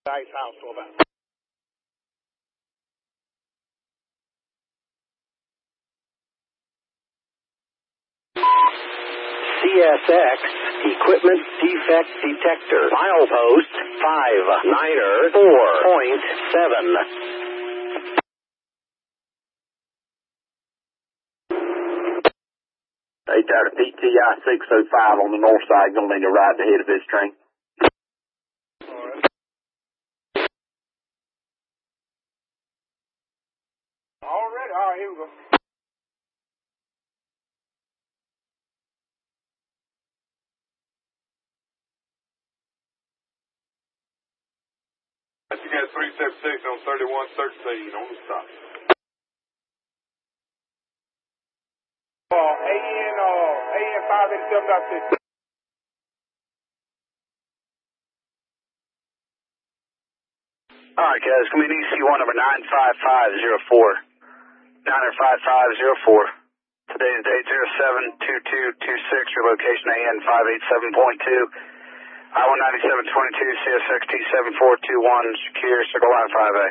Ice house to about. CSX Equipment Defect Detector. Milepost 594.7. They got a PTI 605 on the north side, gonna need a ride ahead of this train. Alright, here we go. You got 376 on 3113 on the stop. AN 587.6. Alright guys, come in EC1 number 95504. 95504. Today's date 072226, your location AN 587.2. I-19722, CSX T7421, secure, circle line 5A.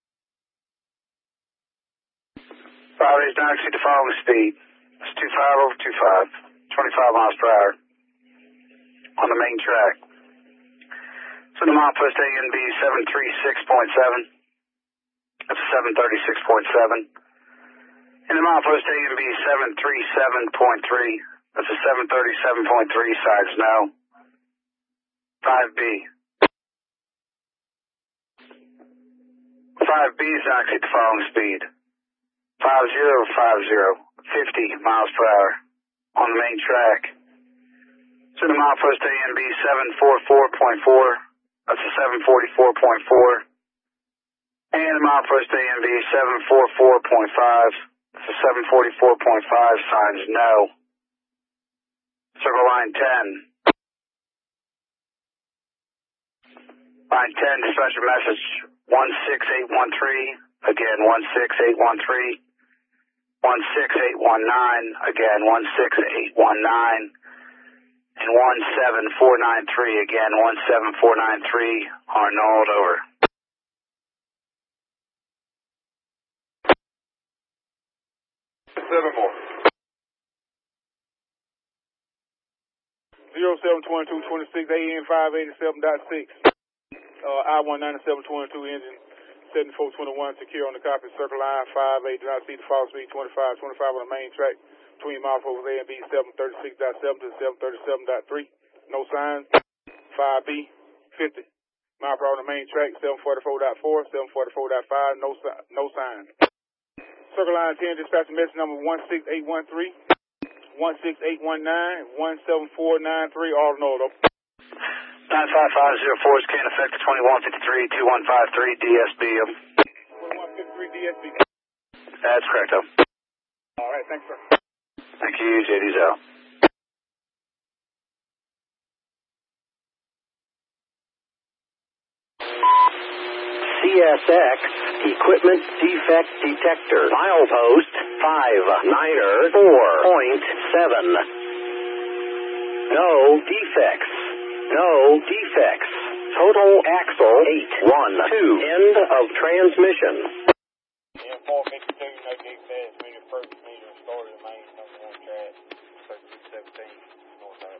5A is not exceed the following speed. It's 25 over 25, 25 miles per hour on the main track. So the milepost ANB 736.7. That's a 736.7. And the milepost ANB 737.3. That's a 737.3, sides no. 5B. 5B is actually the following speed. 5050, 50 miles per hour on the main track. So the milepost ANB 744.4. That's a 744.4. And the milepost ANB 744.5. That's a 744.5, signs no. Circle line 10. Line 10, dispatcher message 16813. Again, 16813. 16819. Again, 16819. And 17493. Again, 17493. Arnold, over. Seven more. 072226 AN 587.6. I-19722 engine 7421, secure on the copy, circle line 5A, do not see the fall speed 25 on the main track between milepost A and B 736.7 to 737.3, no signs. 5B 50 mile per hour on the main track 744.4, 744.5, no signs. Circle line 10, dispatch message number 16813, 16819, 17493, all in order. 95504 is can effect 2153 2153 DSB. 2153 DSB. That's correct, though. All right, thanks, sir. Thank you, JD's out. CSX Equipment Defect Detector. Milepost 594.7. No defects. No defects. Total axle 812. End of transmission.